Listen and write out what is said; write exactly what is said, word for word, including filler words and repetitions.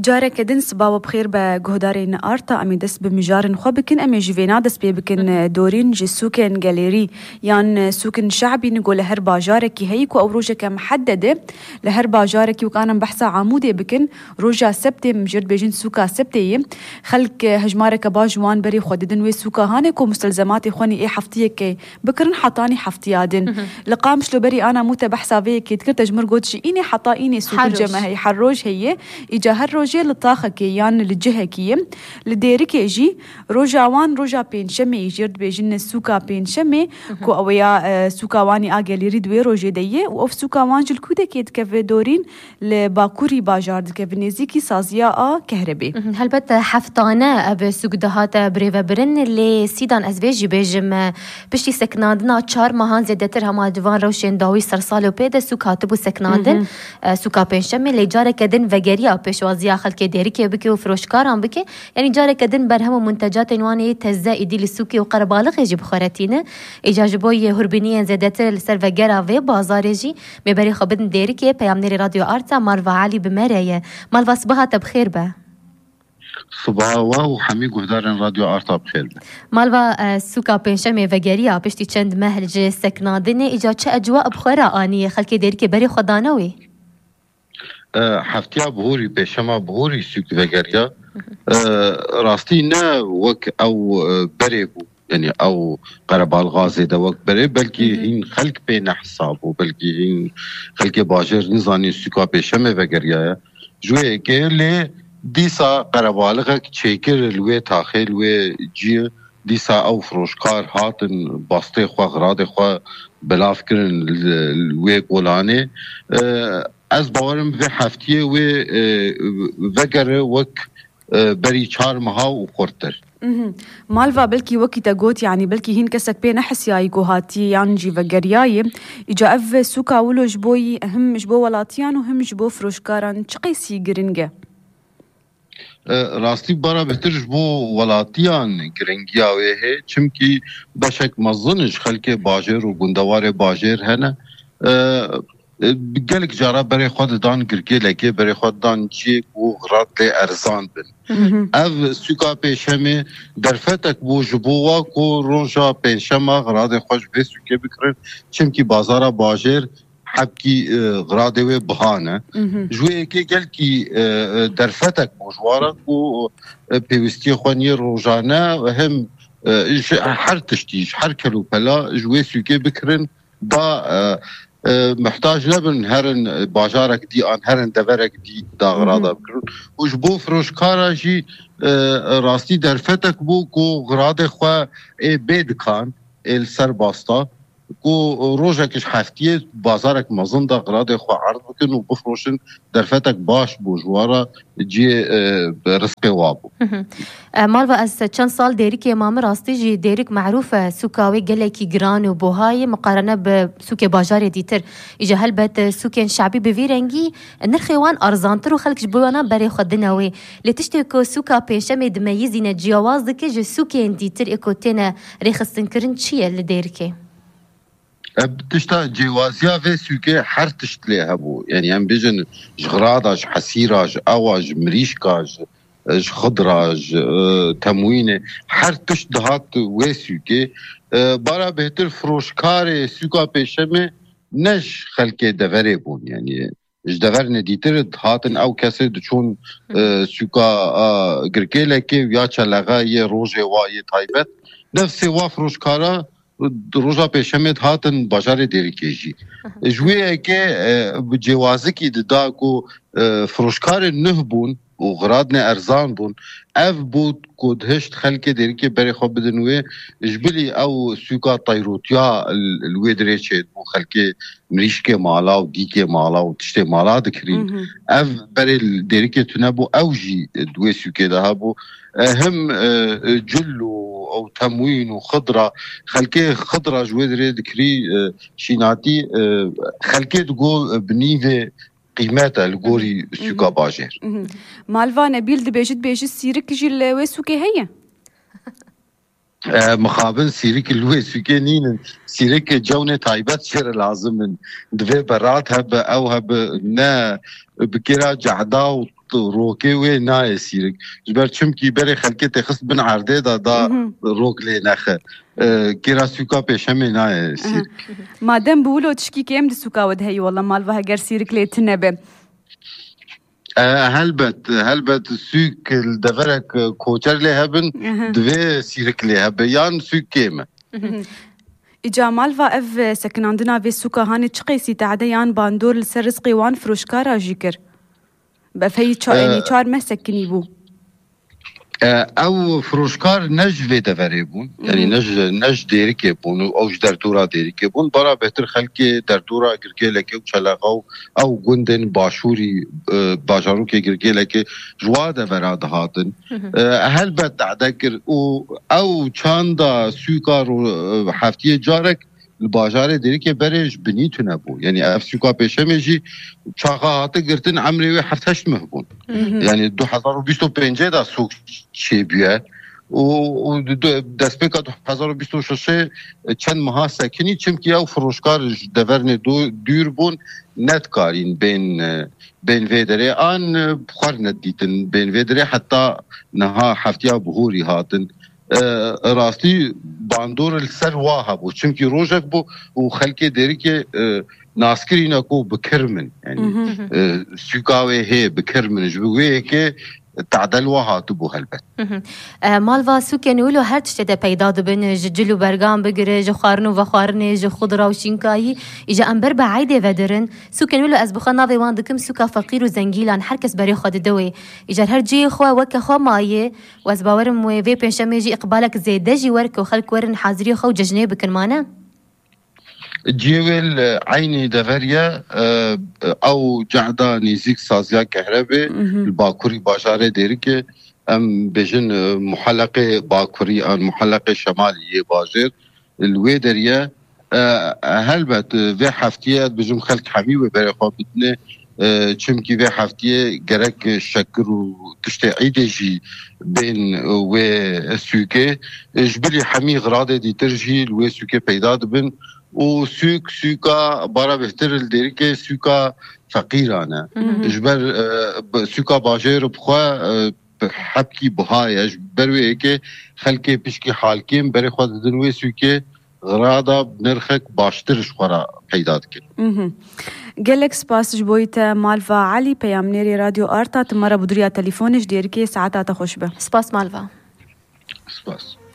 جارك دن صباو بخير بجهدارين أرتا أمي دس بمجارن خو بكن أمي جيفينا دس بكن دورين جي سوكن جاليري يعني سوكن شعبي نقول لهر باجارك هيك أو روجك محددة لهر باجارك وكان بحث عمودي بكن روجا سبتة مجرد بيجين سوكا سبتة خلك هجمارك باجوان بري خوددن وي سوكا هانك ومستلزماتي خواني إيه حفتيك بكرن حطاني حفتيادن لقامش لو بري أنا موتا بحثا فيك تكر تجمر قدش إني حطائيني سوك الجمع هي حروج هي إجا هالروجي لطاخكي يعني للجهكي لديرك يجي روجا وان روجا بين شمي يجرد بيجن سوكا بين شمي كو أويا سوكا واني آجل يريد وي روجي ديه وأف سوكا وانجل كودا كيد كفي دورين لباكوري باجارد كفنيزيكي سازيا آ كهربي هل بت حفتانة أب سوق دهات بريفا برن اللي سيدان أزبيجي بيجم بشتي سكنادنا تشار مهان زيادتر هما دوان روشين داوي سرسالو بيدا سوكا تبو سكنادن سوكا بين شمي اللي جارة كدن فجريا بيشوازيا خلك ديريكي بكي وفروشكاران بكي يعني جارة كدن برهم منتجات نواني تزايدي للسوكي وقربالغ يجيب خورتينه إجاجبوي هربينيا زيادتر لسر فجرا في بازارجي ببري خبدن ديريكي بيامنيري راديو آرتا مالفا علي بمرايا مالفا صباحا تبخير به صباح وحمي جهدارن راديو آرتا بخير به مالفا سوكا بينشمي فجريا بشتي چند مهلج سكنادنه إجا چه أجواء بخورا آني خلك ديريكي بري خدانوي حفتيا بهوري بشما بهوري سوق وگریا راستی نه وک او بريبو يعني او قربال غازي ده وك بري بلكي هين خلق بين حسابه بلكي هين خلق باجر نزاني سوقا بشما وگریا جوه که لی دیسا قربالغه چیکر الوی تاخیل وی جی دیسا او فروشکار هاتن باسته خوا غراد خوا بلاف کرن الوی قولانه از باورم به هفتیه و وگره وک بری چار مها و قرتر مالفا بلكي وكي تاغوت يعني بلكي هين كسك بين حس ياي كوهاتي يانجي وغرياي اجا اف سوكا ولو جبوي هم جبو ولاتيان وهم جبو فروشكاران چقيسي گرنگه راستی برا بهتر جبو ولاتیان گرنگیا وی هي چمکی بشک مزنج خلک باجر و گندوار باجر هنه بقالك جارا بري خود دان گرگی لکه بري خود دان چی و غرات لی ارزان بن او سوکا پیشمی درفتک بو جبوا کو روژا پیشما غراد خوش به سوکه بکرن چمکی بازارا باجر حبکی غراده و بهانه جوی که گل کی درفتک بو جوارا کو پیوستی خوانی روژانه هم هر تشتیش هر کلو پلا جوی سوکه بکرن دا محتاج نبن هرن باجارك دي آن هرن دورك دي دا غرادا بكرن وش بو فروشكارا جي راستي درفتك بو كو غراد خواه اي بيد كان السر باستا كو روجك حفتيه بازارك مزن دا غراد خواه عرض بكن و بفروشن درفتك باش بو جوارا جي رزق وابو مالفا از چند سال ديريك امام راستي جي ديريك معروفة سوكاوي قلكي جران وبوهاي مقارنة بسوك باجار ديتر اجا هلبت سوكين شعبي بفيرنجي نرخيوان ارزانتر وخلك جبوانا بري خدناوي لتشتكو سوكا بيشمي دميزينا جيواز دكي جو سوكين ديتر اكو تينا ريخستن كرن چيه لديريكي بتشتا جوازيا في سوكي حر تشتلي هبو يعني هم بيجن جغراداج حسيراج اواج مريشكاج خضراج تموين حر تشت دهات وي سوكي بارا بهتر فروشكار سوكا بيشمي نش خلقه دوري بون يعني جدور نديتر دهاتن او كسي دچون سوكا گرگيلكي ويا چلغا يه روجه واي تايبت نفسي وا فروشكارا روزا پیشمت هاتن بازار دیریکیجی جویه که جوازه کی ددا کو فروشکار نه بون و غراد نه ارزان بون اف بود کو دهشت خلک دیریکی بری خو بدنوی جبلی او سوکا طیروتیا الوی دریچه بو خلک مریشک مالا و دیک مالا و تشت مالا دکرین اف بری دیریکی تنبو اوجی دوی سوکه ده بو هم جلو او تموين وخضره خلكي خضره جويدري دكري شيناتي خلكي تقول بنيفه قيمتها الجوري سوكا باجر مالفا نبيل دبيجت بيجت سيرك جيل وسوكي هي مخابن سيرك الوي سوكينين سيرك جونه تايبت شر لازم من دفي برات هب او هب نا بكرا جعدا روكي وي ناي سيرك جبر چمكي بري خلكي تخص بن عرده دا دا روك لي نخه كيرا سوكا بيشمي ناي سيرك مادام بولو تشكي كيم دي سوكا ودهي والله مالفا هجر سيرك لي تنبه هلبت هلبت سوك الدفرك كوچر لي هبن دوي سيرك لي هبن يان سوك كيمه إجا مالفا اف سكناندنا في سوكا هاني تشقيسي تعديان باندور لسر رزقي وان فروشكارا جيكر بفهي يعني چار ما سكني بو او فروشكار نج في دفريبون يعني نج نج ديريكي بون او دردورا ديريكي بون برا بهتر خلكي دردورا گرگي لكي وچلاقو او گوندن باشوري باجارو كي گرگي لكي جوا دفرا دهاتن هلبت عدكر او چاندا سوكار هفتيه جارك الباجار ديريكي بريج بنيتنا بو يعني اف سوكا بيشمجي چاقاته گرتن عمري هفتش مهبون يعني دو هزار و بیست و پنج دا سوق چيبيه و دسپيكا دو هزار و بیست و شش چند ماه سكني چمكي او فروشكار دورن دو دور بون نت كارين بين بين فيدري ان بخار نديتن بين فيدري حتى نها هفتيه بهوري هاتن راستی باندور السر واها بو چونکی روجك بو و خلقی داری که ناسکری نکو بکرمن يعني سوکاوه هی بکرمن جبوه که تعدل واها تبو هلبت مالوا سوکه نولو هر تشته پیدا دبن جلو برگام بگره جو خارنو و خارنه جو خضرا و شینکایی ایجا انبر بعیده ودرن سوکه نولو از بخوا ناوی وان دکم سوکا فقیر و زنگیلان هر کس بری خود دوی ایجا هر جی خوا وکا خوا مایه و از باورم و وی پنشمه جی اقبالک زیده جی ورک و خلق ورن حاضری خوا و ججنه بکن مانه جيويل عيني دفريا او جعدا نيزيك سازيا كهرباء الباكوري باشاره ديركي ام بجن محلقه باكوري ان محلقه شماليه باجر الويدريا هلبت في حفتيه بجم خلق حبيبه بريخو بتنه چمكي في حفتيه گرك شكر وتشتي عيدجي بين و سوكي جبلي حمي غراده دي ترجي و سوكي پیدا بن و سوق سوقا برا بهتر الديري كي سوقا فقيرانه جبر سوقا باجر بخوا حبكي بهاي جبر ويكي خلكي بشكي حالكين بري خود دنوي سوقي غرادا بنرخك باشتر شخورا پیدا دكي گلک سپاس جبویت مالوا علي پیامنيري راديو آرتا تمرا بدريا تليفونش ديري كي ساعتا خوش به سپاس مالوا سپاس